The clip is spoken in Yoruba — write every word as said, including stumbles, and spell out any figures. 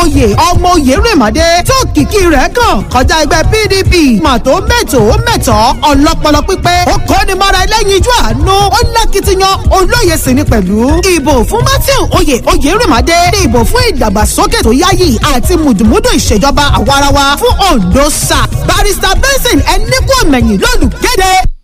oyè ọmọ Oyèrèmádé tó kìkì rẹ̀ kàn kọjá ẹgbẹ́ P D P màtó mẹ́tò mẹ́tọ́ ọlọ́pọlọ pípé ó kọ́ni mọ́ra ẹlẹ́yinjú àánú ó lákìtìyàn olóye sì ni pẹ̀lú ìbò fún Matthew oyè Oyèrèmádé ní ìbò fún ìdàgbàsókè tó yáyì àti mùdùmúdù ìṣèjọba àwarawa fún Ondo South. Barrister Benson Ẹnikú Ọ̀mẹ̀yìn lólùkéde.